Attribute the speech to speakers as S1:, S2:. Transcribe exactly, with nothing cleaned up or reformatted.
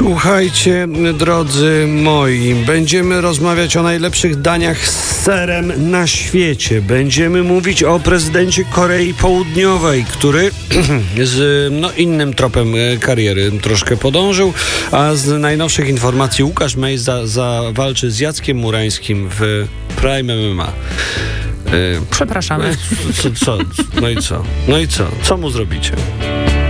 S1: Słuchajcie, drodzy moi, będziemy rozmawiać o najlepszych daniach z serem na świecie. Będziemy mówić o prezydencie Korei Południowej, który z no, innym tropem kariery troszkę podążył, a z najnowszych informacji Łukasz Mejza zawalczy z Jackiem Murańskim w Prime M M A.
S2: Przepraszamy.
S1: Co, co? No i co? No i co? Co mu zrobicie?